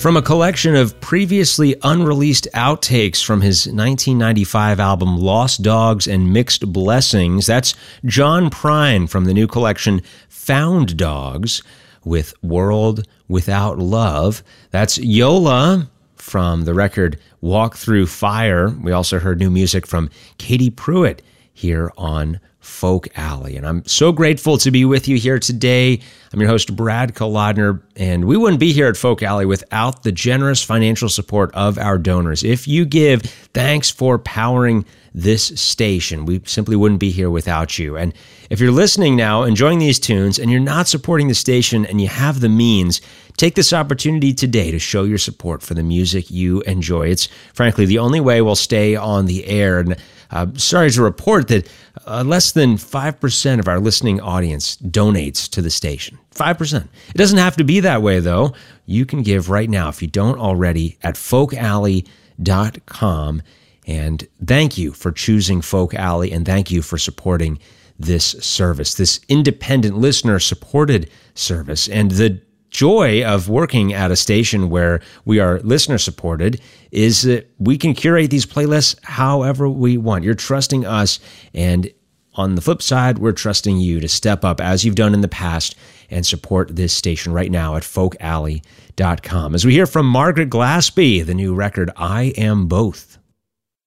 From a collection of previously unreleased outtakes from his 1995 album Lost Dogs and Mixed Blessings, that's John Prine from the new collection Found Dogs with World Without Love. That's Yola from the record Walk Through Fire. We also heard new music from Katie Pruitt here on Folk Alley. And I'm so grateful to be with you here today. I'm your host, Brad Kolodner, and we wouldn't be here at Folk Alley without the generous financial support of our donors. If you give, thanks for powering this station. We simply wouldn't be here without you. And if you're listening now, enjoying these tunes, and you're not supporting the station and you have the means, take this opportunity today to show your support for the music you enjoy. It's frankly the only way we'll stay on the air. And sorry to report that less than 5% of our listening audience donates to the station. 5%. It doesn't have to be that way, though. You can give right now, if you don't already, at folkalley.com. And thank you for choosing Folk Alley, and thank you for supporting this service, this independent listener-supported service. And the joy of working at a station where we are listener-supported is that we can curate these playlists however we want. You're trusting us, and on the flip side, we're trusting you to step up as you've done in the past and support this station right now at folkalley.com. As we hear from Margaret Glaspie, the new record, I Am Both.